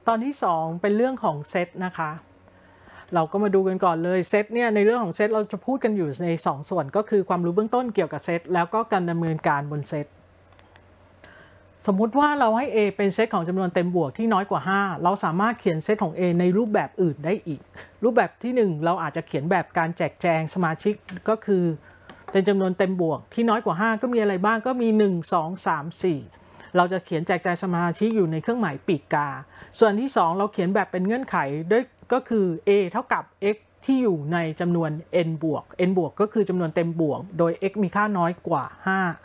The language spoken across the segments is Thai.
ตอนที่2เป็นเรื่องของเซตนะคะเราก็มาดูกันก่อนเลยเซตเนี่ยในเรื่องของเซตเราจะพูดกันอยู่ใน2ส่วนก็คือความรู้เบื้องต้นเกี่ยวกับเซตแล้วก็การดำเนินการบนเซตสมมุติว่าเราให้ A เป็นเซตของจำนวนเต็มบวกที่น้อยกว่า5เราสามารถเขียนเซตของ A ในรูปแบบอื่นได้อีกรูปแบบที่1เราอาจจะเขียนแบบการแจกแจงสมาชิกก็คือเป็นจำนวนเต็มบวกที่น้อยกว่า5ก็มีอะไรบ้างก็มี1 2 3 4เราจะเขียนแจกแจงสมาชิกอยู่ในเครื่องหมายปีกกาส่วนที่2เราเขียนแบบเป็นเงื่อนไขด้วยก็คือ a เท่ากับ x ที่อยู่ในจำนวน n บวก n บวกก็คือจำนวนเต็มบวกโดย x มีค่าน้อยกว่า5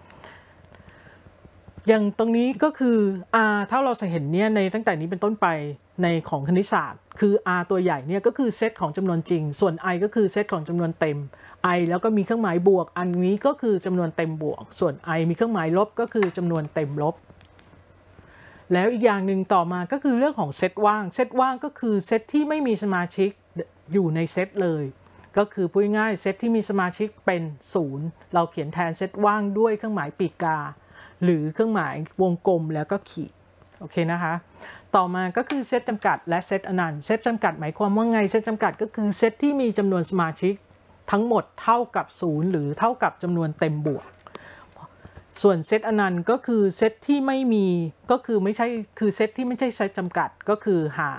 อย่างตรงนี้ก็คือ r ถ้าเราเห็นเนี่ยในตั้งแต่นี้เป็นต้นไปในของคณิตศาสตร์คือ r ตัวใหญ่เนี่ยก็คือเซตของจำนวนจริงส่วน i ก็คือเซตของจำนวนเต็ม i แล้วก็มีเครื่องหมายบวกอันนี้ก็คือจำนวนเต็มบวกส่วน i มีเครื่องหมายลบก็คือจำนวนเต็มลบแล้วอีกอย่างหนึ่งต่อมาก็คือเรื่องของเซตว่างเซตว่างก็คือเซตที่ไม่มีสมาชิกอยู่ในเซตเลยก็คือพูดง่ายเซตที่มีสมาชิกเป็น0เราเขียนแทนเซตว่างด้วยเครื่องหมายปีกกาหรือเครื่องหมายวงกลมแล้วก็ขีดโอเคนะคะต่อมาก็คือเซตจำกัดและเซตอนันต์เซตจำกัดหมายความว่าไงเซตจำกัดก็คือเซตที่มีจำนวนสมาชิกทั้งหมดเท่ากับ0หรือเท่ากับจำนวนเต็มบวกส่วนเซตอนันต์ก็คือเซตที่ไม่มีก็คือไม่ใช่คือเซตที่ไม่ใช่เซตจำกัดก็คือ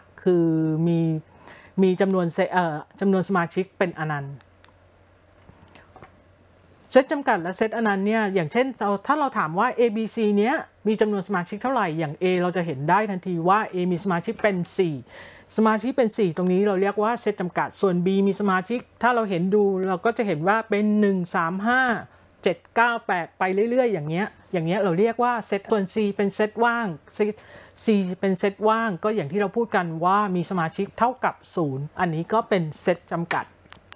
มีจำนวนสมาชิกเป็นอนันต์เซตจำกัดและเซตอนันต์เนี่ยอย่างเช่นถ้าเราถามว่า A B C เนี้ยมีจำนวนสมาชิกเท่าไหร่อย่าง A เราจะเห็นได้ทันทีว่า A มีสมาชิกเป็น4สมาชิกเป็น4ตรงนี้เราเรียกว่าเซตจำกัดส่วน B มีสมาชิกถ้าเราเห็นดูเราก็จะเห็นว่าเป็น1 3 5 7 9 8ไปเรื่อยๆอย่างเงี้ยเราเรียกว่าเซตส่วน C เป็นเซตว่าง C เป็นเซตว่างก็อย่างที่เราพูดกันว่ามีสมาชิกเท่ากับ0อันนี้ก็เป็นเซตจำกัด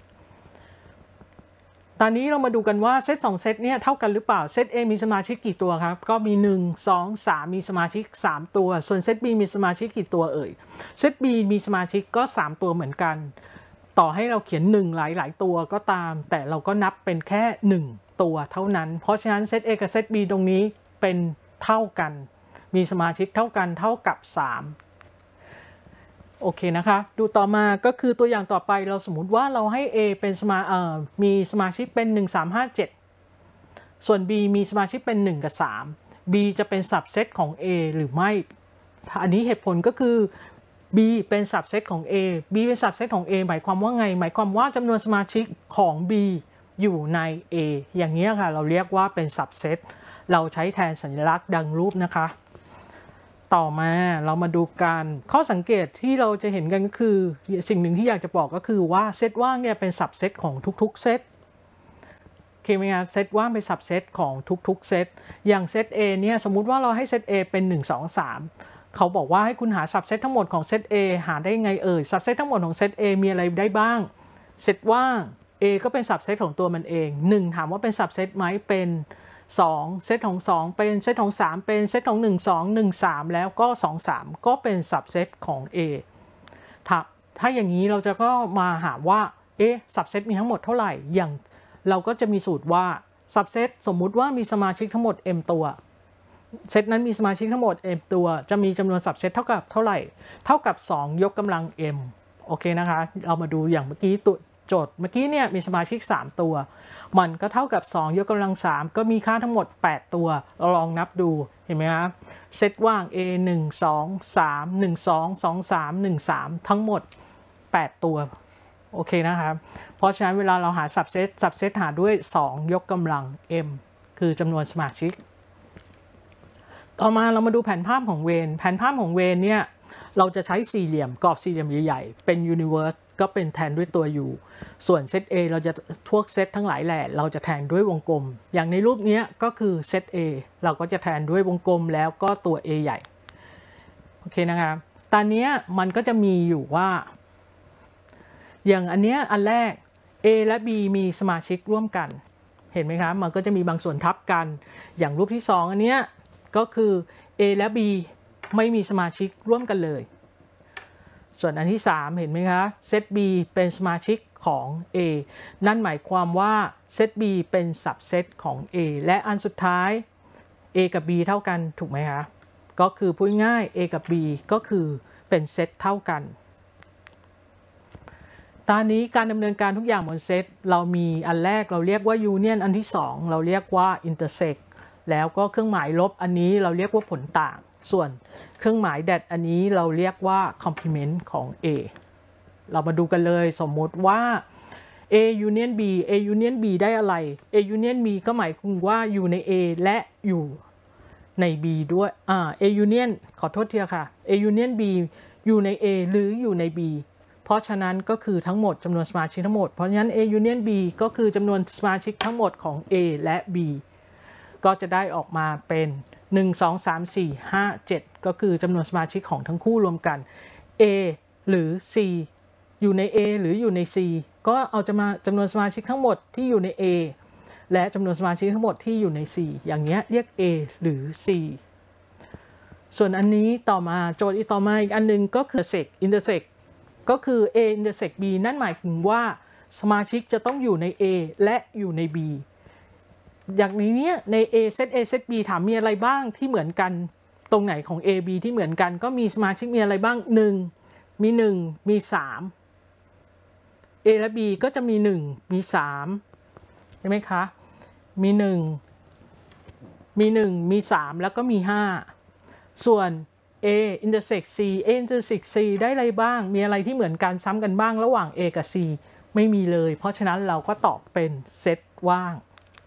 ตอนนี้เรามาดูกันว่าเซต2เซตเนี่ยเท่ากันหรือเปล่าเซต A มีสมาชิกกี่ตัวครับก็มี1 2 3มีสมาชิก3ตัวส่วนเซต B มีสมาชิกกี่ตัวเอ่ยเซต B มีสมาชิกก็3ตัวเหมือนกันต่อให้เราเขียน1หลายตัวก็ตามแต่เราก็นับเป็นแค่1ตัวเท่านั้นเพราะฉะนั้นเซต A กับเซต B ตรงนี้เป็นเท่ากันมีสมาชิกเท่ากันเท่ากับ3โอเคนะคะดูต่อมาก็คือตัวอย่างต่อไปเราสมมุติว่าเราให้ A เป็นมีสมาชิกเป็น1 3 5 7ส่วน B มีสมาชิกเป็น1กับ3 B จะเป็นสับเซตของ A หรือไม่อันนี้เหตุผลก็คือ B เป็นสับเซตของ A B เป็นสับเซตของ A หมายความว่าไงหมายความว่าจำนวนสมาชิกของ B อยู่ใน A อย่างนี้ค่ะเราเรียกว่าเป็นสับเซตเราใช้แทนสัญลักษณ์ดังรูปนะคะต่อมาเรามาดูกันข้อสังเกตที่เราจะเห็นกันก็คือสิ่งหนึ่งที่อยากจะบอกก็คือว่าเซตว่างเนี่ยเป็นสับเซตของทุกๆเซตโอเคไหมครับเซตว่างเป็นสับเซตของทุกๆเซตอย่างเซต A เนี่ยสมมุติว่าเราให้เซต A เป็น1 2 3เขาบอกว่าให้คุณหาสับเซตทั้งหมดของเซต A หาได้ไงเอ่ยสับเซตทั้งหมดของเซต A มีอะไรได้บ้างเซตว่าง A ก็เป็นสับเซตของตัวมันเอง1ถามว่าเป็นสับเซตไหมเป็น2เซตของ2เป็นเซตของ3เป็นเซตของ1 2 1 3แล้วก็2 3ก็เป็นสับเซตของ A ถ้าอย่างนี้เราจะก็มาหาว่าสับเซตมีทั้งหมดเท่าไหร่อย่างเราก็จะมีสูตรว่าสับเซตสมมุติว่ามีสมาชิกทั้งหมด m ตัวเซตนั้นมีสมาชิกทั้งหมด m ตัวจะมีจำนวนสับเซตเท่ากับเท่าไหร่เท่ากับ2ยกกำลัง m โอเคนะคะเรามาดูอย่างเมื่อกี้โจทย์เมื่อกี้เนี่ยมีสมาชิก3ตัวมันก็เท่ากับ2ยกกำลัง3ก็มีค่าทั้งหมด8ตัวเราลองนับดูเห็นไหมครับเซตว่าง A 1 2 3 1 2 2 3 1 3ทั้งหมด8ตัวโอเคนะครับเพราะฉะนั้นเวลาเราหาสับเซตหาด้วย2ยกกำลัง m คือจำนวนสมาชิกต่อมาเรามาดูแผนภาพของเวนแผนภาพของเวนเนี่ยเราจะใช้สี่เหลี่ยมกรอบสี่เหลี่ยมใหญ่ๆเป็น universe ก็เป็นแทนด้วยตัว U ส่วนเซต A เราจะพวกเซตทั้งหลายแหละเราจะแทนด้วยวงกลมอย่างในรูปนี้ก็คือเซต A เราก็จะแทนด้วยวงกลมแล้วก็ตัว A ใหญ่โอเคนะครับตอนนี้มันก็จะมีอยู่ว่าอย่างอันเนี้ยอันแรก A และ B มีสมาชิกร่วมกันเห็นไหมครับมันก็จะมีบางส่วนทับกันอย่างรูปที่2อันเนี้ยก็คือ A และ B ไม่มีสมาชิกร่วมกันเลยส่วนอันที่3เห็นไหมคะเซต B เป็นสมาชิกของ A นั่นหมายความว่าเซต B เป็นสับเซตของ A และอันสุดท้าย A กับ B เท่ากันถูกไหมคะก็คือพูดง่าย A กับ B ก็คือเป็นเซตเท่ากันตอนนี้การดำเนินการทุกอย่างบนเซตเรามีอันแรกเราเรียกว่า union อันที่2เราเรียกว่า intersect แล้วก็เครื่องหมายลบอันนี้เราเรียกว่าผลต่างส่วนเครื่องหมายแดดอันนี้เราเรียกว่า complement ของ A เรามาดูกันเลยสมมติว่า A union B A union B ได้อะไร A union B ก็หมายถึงว่าอยู่ใน A และอยู่ใน B ด้วยA union ขอโทษทีค่ะ A union B อยู่ใน A หรืออยู่ใน B เพราะฉะนั้นก็คือทั้งหมดจำนวนสมาชิกทั้งหมดเพราะฉะนั้น A union B ก็คือจำนวนสมาชิกทั้งหมดของ A และ B ก็จะได้ออกมาเป็น1 2 3 4 5 7ก็คือจำนวนสมาชิกของทั้งคู่รวมกัน A หรือ C อยู่ใน A หรืออยู่ใน C ก็เอาจำนวนสมาชิกทั้งหมดที่อยู่ใน A และจำนวนสมาชิกทั้งหมดที่อยู่ใน C อย่างเงี้ยเรียก A หรือ C ส่วนอันนี้ต่อมาโจทย์ต่อมาอีกอันนึงก็คือ intersect ก็คือ A intersect B นั่นหมายถึงว่าสมาชิกจะต้องอยู่ใน A และอยู่ใน B อย่างนี้เนี่ยใน A เซต A เซต B ถามมีอะไรบ้างที่เหมือนกันตรงไหนของ A B ที่เหมือนกันก็มีสมาชิกมีอะไรบ้าง1มี1มี3 A และ B ก็จะมี1มี3ใช่ไหมคะมี1มี3แล้วก็มี5ส่วน A intersect C A intersect C ได้อะไรบ้างมีอะไรที่เหมือนกันซ้ำกันบ้างระหว่าง A กับ C ไม่มีเลยเพราะฉะนั้นเราก็ตอบเป็นเซตว่าง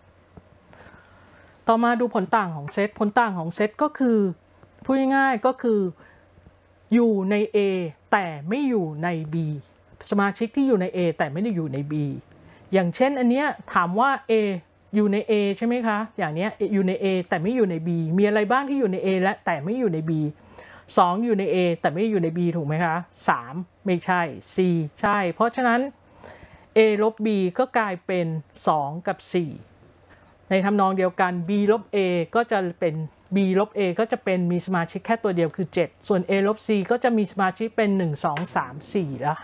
ต่อมาดูผลต่างของเซตผลต่างของเซตก็คือพูดง่ายๆก็คืออยู่ใน A แต่ไม่อยู่ใน B สมาชิกที่อยู่ใน A แต่ไม่ได้อยู่ใน B อย่างเช่นอันเนี้ยถามว่า A อยู่ใน A ใช่ไหมคะอย่างเนี้ยอยู่ใน A แต่ไม่อยู่ใน B มีอะไรบ้างที่อยู่ใน A และแต่ไม่อยู่ใน B 2อยู่ใน A แต่ไม่อยู่ใน B ถูกไหมคะ3ไม่ใช่ C ใช่เพราะฉะนั้น A ลบ B ก็กลายเป็น2กับ4ในทำนองเดียวกัน B ลบ A ก็จะเป็น B ลบ A ก็จะเป็นมีสมาชิกแค่ตัวเดียวคือ7ส่วน A ลบ C ก็จะมีสมาชิกเป็น1 2 3 4และ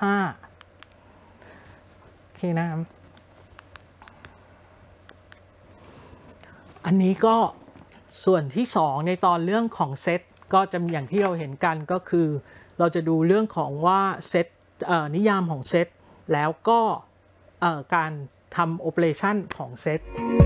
5โอเคนะครับอันนี้ก็ส่วนที่2ในตอนเรื่องของเซตก็จะอย่างที่เราเห็นกันก็คือเราจะดูเรื่องของว่าเซตนิยามของเซตแล้วก็การทำโอเปอเรชันของเซต